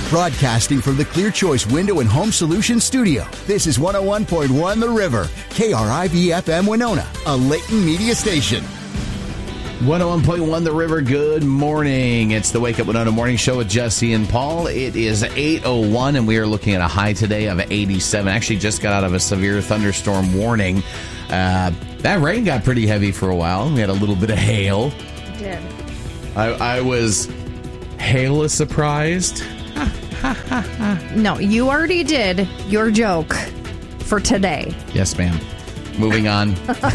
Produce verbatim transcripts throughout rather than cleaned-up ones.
Broadcasting from the Clear Choice Window and Home Solutions Studio, this is one oh one point one The River, K R I V F M Winona, a Layton media station. one oh one point one The River, good morning. It's the Wake Up Winona Morning Show with Jesse and Paul. It is eight oh one, and we are looking at a high today of eighty-seven. Actually, just got out of a severe thunderstorm warning. Uh, that rain got pretty heavy for a while. We had a little bit of hail. It did. I, I was hail surprised. No, you already did your joke for today. Yes, ma'am. Moving on.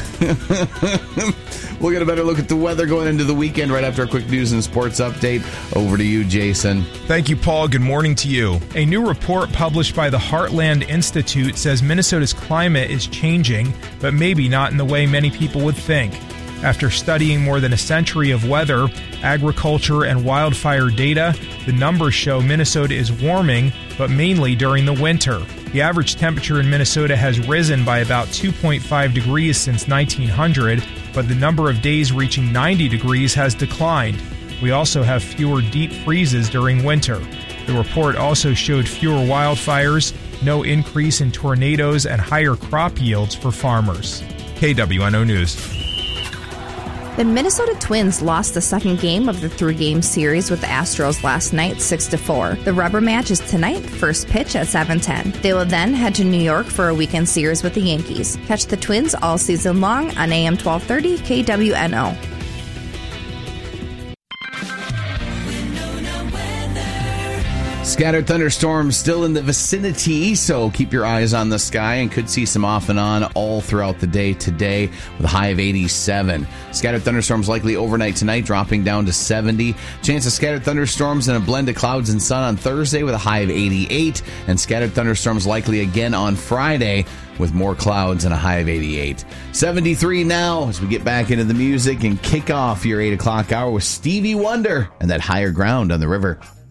We'll get a better look at the weather going into the weekend right after a quick news and sports update. Over to you, Jason. Thank you, Paul. Good morning to you. A new report published by the Heartland Institute says Minnesota's climate is changing, but maybe not in the way many people would think. After studying more than a century of weather, agriculture, and wildfire data, the numbers show Minnesota is warming, but mainly during the winter. The average temperature in Minnesota has risen by about two point five degrees since nineteen hundred, but the number of days reaching ninety degrees has declined. We also have fewer deep freezes during winter. The report also showed fewer wildfires, no increase in tornadoes, and higher crop yields for farmers. K W N O News. The Minnesota Twins lost the second game of the three-game series with the Astros last night, six to four. The rubber match is tonight, first pitch at seven ten. They will then head to New York for a weekend series with the Yankees. Catch the Twins all season long on A M twelve thirty K W N O. Scattered thunderstorms still in the vicinity, so keep your eyes on the sky and could see some off and on all throughout the day today with a high of eighty-seven. Scattered thunderstorms likely overnight tonight, dropping down to seventy. Chance of scattered thunderstorms and a blend of clouds and sun on Thursday with a high of eighty-eight. And scattered thunderstorms likely again on Friday with more clouds and a high of eighty-eight. seventy-three now as we get back into the music and kick off your eight o'clock hour with Stevie Wonder and that Higher Ground on the River.